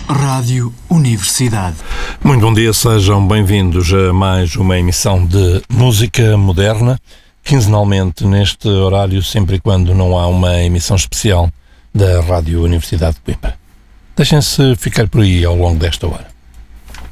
Rádio Universidade. Muito bom dia, sejam bem-vindos a mais uma emissão de música moderna, quinzenalmente neste horário, sempre e quando não há uma emissão especial da Rádio Universidade de Coimbra. Deixem-se ficar por aí ao longo desta hora.